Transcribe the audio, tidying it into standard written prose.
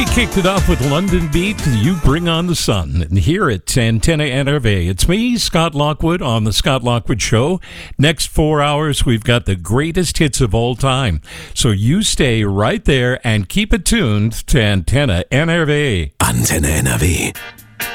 We kicked it off with London Beat, You Bring on the Sun. And here at Antenna NRV, it's me, Scott Lockwood, on The Scott Lockwood Show. Next 4 hours, we've got the greatest hits of all time. So you stay right there and keep it tuned to Antenna NRV. Antenne NRW.